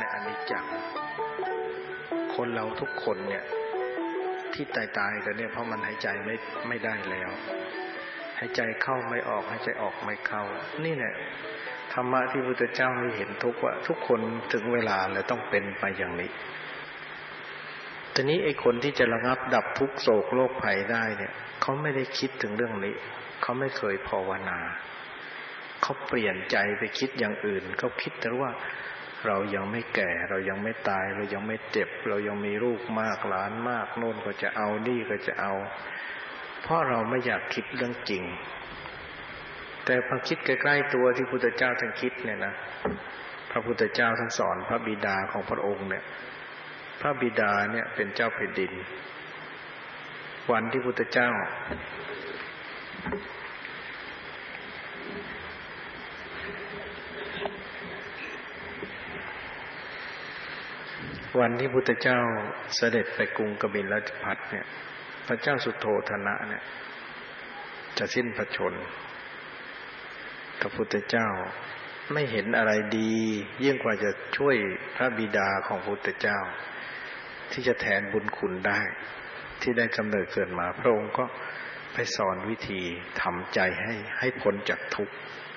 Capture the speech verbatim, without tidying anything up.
ในอนิจจังคนเราทุกคนเนี่ยที่ตายตายกันเนี่ยเพราะมันหายใจไม่ไม่ได้แล้วหายใจเข้าไม่ออกหายใจออกไม่เข้านี่แหละธรรมะที่พระพุทธเจ้าให้เห็นทุกว่าทุกคนถึงเวลาแล้วต้องเป็นไปอย่างนี้ทีนี้ไอ้คนที่จะระงับดับทุกโศกโรคภัยได้เนี่ยเขาไม่ได้คิดถึงเรื่องนี้เขาไม่เคยภาวนาเขาเปลี่ยนใจไปคิดอย่างอื่นเขาคิดแต่ว่าเรายังไม่แก่เรายังไม่ตายเรายังไม่เจ็บเรายังมีลูกมากหลานมากโน่นก็จะเอานี่ก็จะเอาเพราะเราไม่อยากคิดเรื่องจริงแต่พอคิดใกล้ๆตัวที่พุทธเจ้าท่านคิดเนี่ยนะพระพุทธเจ้าท่านสอนพระบิดาของพระองค์เนี่ยพระบิดาเนี่ยเป็นเจ้าแผ่นดินวันที่พุทธเจ้าวันที่พุทธเจ้าเสด็จไปกรุงกบิลพัสดุเนี่ยพระเจ้าสุโธทนะเนี่ยจะสิ้นพระชนม์พระพุทธเจ้าไม่เห็นอะไรดียิ่งกว่าจะช่วยพระบิดาของพระพุทธเจ้าที่จะแทนบุญคุณได้ที่ได้กำเนิดเกิดมาพระองค์ก็ไปสอนวิธีทำใจให้ให้พ้นจากทุกข์